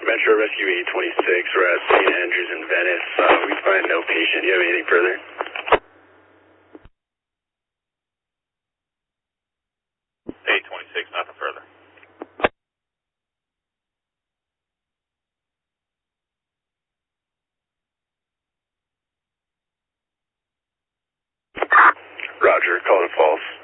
Metro Rescue 826, we're at St. Andrews in Venice. We find no patient. Do you have anything further? Nothing further. Roger, call it false.